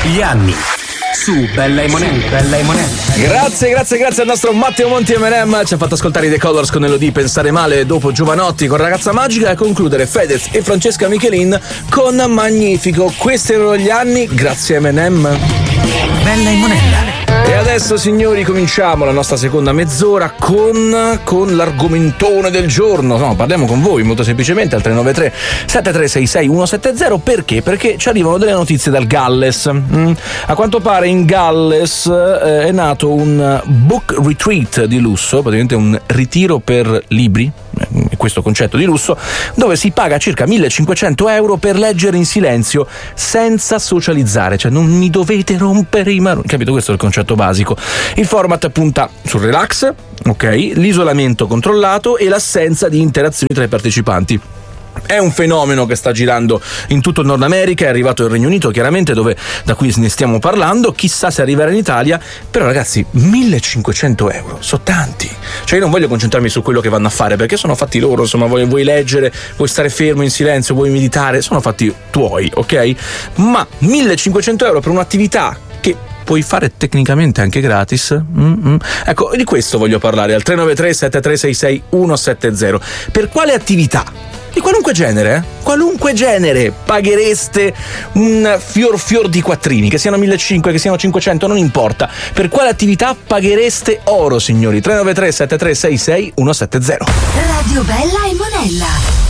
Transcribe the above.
Gli anni su Bella e Monella. Grazie al nostro Matteo Monti M&M. Ci ha fatto ascoltare i The Colors con Elodie, Pensare Male, dopo Giovanotti con Ragazza Magica, e a concludere Fedez e Francesca Michelin con Magnifico. Questi erano gli anni, grazie M&M. Bella e Monella. E adesso, signori, cominciamo la nostra seconda mezz'ora con l'argomentone del giorno. No, parliamo con voi molto semplicemente al 393 7366 170. Perché? Perché ci arrivano delle notizie dal Galles. A quanto pare in Galles è nato un book retreat di lusso, praticamente un ritiro per libri, questo concetto di lusso, dove si paga circa 1.500 euro per leggere in silenzio senza socializzare, cioè non mi dovete rompere i maroni, capito? Questo è il concetto basico. Il format punta sul relax, ok, l'isolamento controllato e l'assenza di interazioni tra i partecipanti. È un fenomeno che sta girando in tutto il Nord America, è arrivato il Regno Unito chiaramente, da cui ne stiamo parlando, chissà se arriverà in Italia. Però ragazzi, 1.500 euro sono tanti, cioè io non voglio concentrarmi su quello che vanno a fare, perché sono fatti loro, insomma, vuoi leggere, vuoi stare fermo in silenzio, vuoi meditare, sono fatti tuoi, ok? Ma 1.500 euro per un'attività che puoi fare tecnicamente anche gratis. Ecco, di questo voglio parlare al 393 7366 170. Per quale attività? Di qualunque genere paghereste un fior di quattrini, che siano 1.500, che siano 500, non importa. Per quale attività paghereste oro, signori? 393 7366 170. Radio Bella e Monella.